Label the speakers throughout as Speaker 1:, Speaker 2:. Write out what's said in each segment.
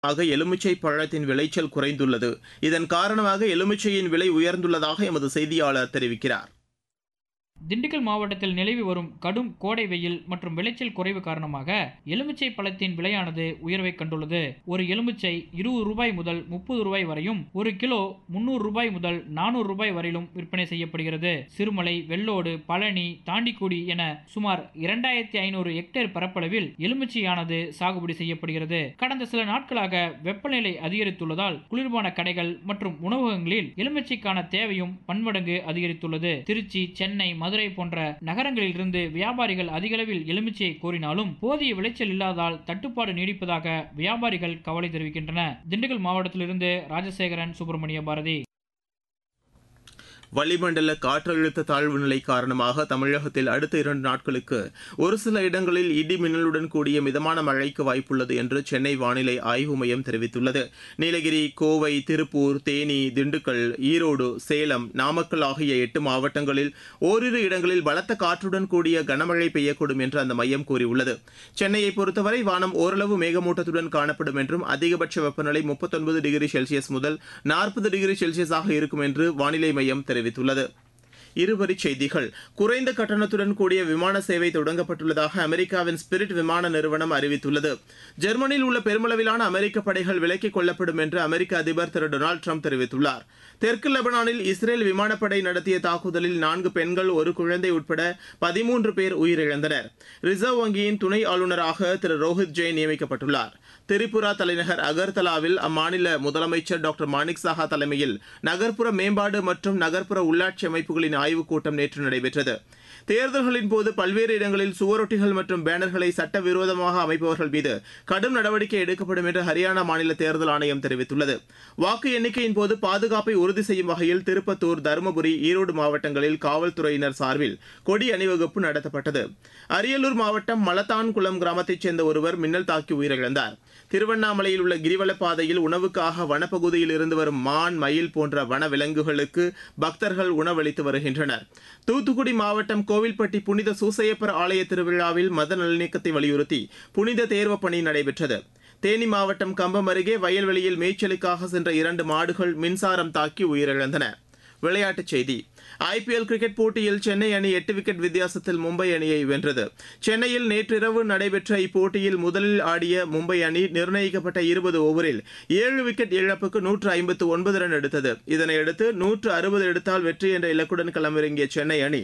Speaker 1: ஆக எலுமிச்சை பழத்தின் விளைச்சல் குறைந்துள்ளது. இதன் காரணமாக எலுமிச்சையின் விலை உயர்ந்துள்ளதாக எமது செய்தியாளர் தெரிவிக்கிறார்.
Speaker 2: திண்டுக்கல் மாவட்டத்தில் நிலவி வரும் கடும் கோடை வெயில் மற்றும் விளைச்சல் குறைவு காரணமாக எலுமிச்சை பழத்தின் விலையானது உயர்வை கண்டுள்ளது. ஒரு எலுமிச்சை 20 ரூபாய் முதல் 30 ரூபாய் வரையும், ஒரு கிலோ 300 ரூபாய் முதல் 400 ரூபாய் வரையிலும் விற்பனை செய்யப்படுகிறது. சிறுமலை, வெள்ளோடு, பழனி, தாண்டிக்குடி என சுமார் 2500 ஹெக்டேர் பரப்பளவில் எலுமிச்சையானது சாகுபடி செய்யப்படுகிறது. கடந்த சில நாட்களாக வெப்பநிலை அதிகரித்துள்ளதால் குளிர்பான கடைகள் மற்றும் உணவகங்களில் எலுமிச்சைக்கான தேவையும் பன்மடங்கு அதிகரித்துள்ளது. திருச்சி, சென்னை, மதுரை போன்ற நகரங்களில் இருந்து வியாபாரிகள் அதிகளவில் எலுமிச்சையை கோரினாலும் போதிய விளைச்சல் இல்லாதால் தட்டுப்பாடு நீடிப்பதாக வியாபாரிகள் கவலை தெரிவிக்கின்றனர். திண்டுக்கல் மாவட்டத்திலிருந்து ராஜசேகரன், சுப்பிரமணிய பாரதி.
Speaker 1: வளிமண்டல காற்றழுத்த தாழ்வு நிலை காரணமாக தமிழகத்தில் அடுத்த 2 நாட்களுக்கு ஒரு சில இடங்களில் இடி மின்னலுடன் கூடிய மிதமான மழைக்கு வாய்ப்புள்ளது என்று சென்னை வானிலை ஆய்வு மையம் தெரிவித்துள்ளது. நீலகிரி, கோவை, திருப்பூர், தேனி, திண்டுக்கல், ஈரோடு, சேலம், நாமக்கல் ஆகிய 8 மாவட்டங்களில் ஓரிரு இடங்களில் பலத்த காற்றுடன் கூடிய கனமழை பெய்யக்கூடும் என்று அந்த மையம் கூறியுள்ளது. சென்னையை பொறுத்தவரை வானம் ஓரளவு மேகமூட்டத்துடன் காணப்படும் என்றும் அதிகபட்ச வெப்பநிலை 39 டிகிரி செல்சியஸ் முதல் 40 டிகிரி செல்சியஸாக இருக்கும் என்று வானிலை மையம் தெரிவித்துள்ளது. இருவரிச் செய்திகள். குறைந்த கட்டணத்துடன் கூடிய விமான சேவை தொடங்கப்பட்டுள்ளதாக அமெரிக்காவின் ஸ்பிரிட் விமான நிறுவனம் அறிவித்துள்ளது. ஜெர்மனியில் உள்ள பெருமளவிலான அமெரிக்க படைகள் விலக்கிக் கொள்ளப்படும் என்று அமெரிக்க அதிபர் திரு டொனால்டு ட்ரம்ப் தெரிவித்துள்ளார். தெற்கு லெபனானில் இஸ்ரேல் விமானப்படை நடத்திய தாக்குதலில் 4 பெண்கள், ஒரு குழந்தை உட்பட 13 பேர் உயிரிழந்தனர். ரிசர்வ் வங்கியின் துணை ஆளுநராக திரு ரோஹித் ஜெயின் நியமிக்கப்பட்டுள்ளார். திரிபுரா தலைநகர் அகர்தலாவில் அம்மாநில முதலமைச்சர் டாக்டர் மாணிக் சாஹா தலைமையில் நகர்ப்புற மேம்பாடு மற்றும் நகர்ப்புற உள்ளாட்சி அமைப்புகளின் ஆய்வுக் கூட்டம் நேற்று நடைபெற்றது. தேர்தல்களின் போது பல்வேறு இடங்களில் சுவரொட்டிகள் மற்றும் பேனர்களை சட்டவிரோதமாக அமைப்பவர்கள் மீது கடும் நடவடிக்கை எடுக்கப்படும் என்று ஹரியானா மாநில தேர்தல் ஆணையம் தெரிவித்துள்ளது. வாக்கு எண்ணிக்கையின் போது பாதுகாப்பை உறுதி செய்யும் வகையில் திருப்பத்தூர், தருமபுரி, ஈரோடு மாவட்டங்களில் காவல்துறையினர் சார்பில் கொடி அணிவகுப்பு நடத்தப்பட்டது. அரியலூர் மாவட்டம் மலத்தான்குளம் கிராமத்தைச் சேர்ந்த ஒருவர் மின்னல் தாக்கி உயிரிழந்தார். திருவண்ணாமலையில் உள்ள கிரிவலப்பாதையில் உணவுக்காக வனப்பகுதியில் இருந்து வரும் மான், மயில் போன்ற வன விலங்குகளுக்கு பக்தர்கள் உணவளித்து வருகின்றனர். தூத்துக்குடி மாவட்டம் கோவில்பட்டி புனித சூசையப்பர் ஆலய திருவிழாவில் மத நல்லிணக்கத்தை வலியுறுத்தி புனித தேர்வு பணி நடைபெற்றது. தேனி மாவட்டம் கம்பம் அருகே வயல்வெளியில் மேய்ச்சலுக்காக சென்ற 2 மாடுகள் மின்சாரம் தாக்கி உயிரிழந்தன. விளையாட்டுச் செய்தி. IPL கிரிக்கெட் போட்டியில் சென்னை அணி 8 விக்கெட் வித்தியாசத்தில் மும்பை அணியை வென்றது. சென்னையில் நேற்றிரவு நடைபெற்ற இப்போட்டியில் முதலில் ஆடிய மும்பை அணி நிர்ணயிக்கப்பட்ட 20 ஓவரில் 7 விக்கெட் இழப்புக்கு 159 ரன் எடுத்தது. இதனையடுத்து 160 எடுத்தால் வெற்றி என்ற இலக்குடன் களமிறங்கிய சென்னை அணி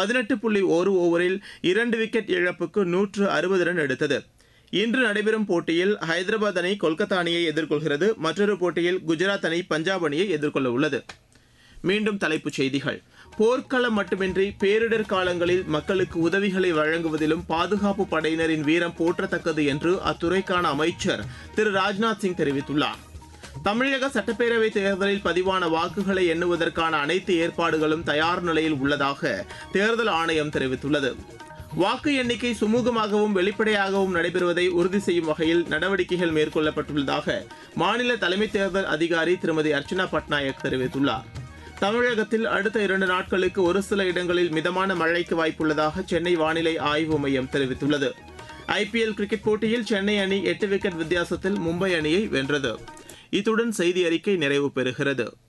Speaker 1: 18.1 ஓவரில் 2 விக்கெட் இழப்புக்கு 160 ரன் எடுத்தது. இன்று நடைபெறும் போட்டியில் ஹைதராபாத் அணி கொல்கத்தா அணியை எதிர்கொள்கிறது. மற்றொரு போட்டியில் குஜராத் அணி பஞ்சாப் அணியை எதிர்கொள்ள உள்ளது. மீண்டும் தலைப்புச் செய்திகள். போர்க்களம் மட்டுமின்றி பேரிடர் காலங்களில் மக்களுக்கு உதவிகளை வழங்குவதிலும் பாதுகாப்பு படையினரின் வீரம் போற்றத்தக்கது என்று அத்துறைக்கான அமைச்சர் திரு ராஜ்நாத் சிங் தெரிவித்துள்ளார். தமிழக சட்டப்பேரவை தேர்தலில் பதிவான வாக்குகளை எண்ணுவதற்கான அனைத்து ஏற்பாடுகளும் தயார் நிலையில் உள்ளதாக தேர்தல் ஆணையம் தெரிவித்துள்ளது. வாக்கு எண்ணிக்கை சுமூகமாகவும் வெளிப்படையாகவும் நடைபெறுவதை உறுதி செய்யும் வகையில் நடவடிக்கைகள் மேற்கொள்ளப்பட்டுள்ளதாக மாநில தலைமை தேர்தல் அதிகாரி திருமதி அர்ச்சனா பட்நாயக் தெரிவித்துள்ளார். தமிழகத்தில் அடுத்த 2 நாட்களுக்கு ஒரு சில இடங்களில் மிதமான மழைக்கு வாய்ப்புள்ளதாக சென்னை வானிலை ஆய்வு மையம் தெரிவித்துள்ளது. IPL கிரிக்கெட் போட்டியில் சென்னை அணி 8 விக்கெட் வித்தியாசத்தில் மும்பை அணியை வென்றது. இத்துடன் செய்தி அறிக்கை நிறைவு பெறுகிறது.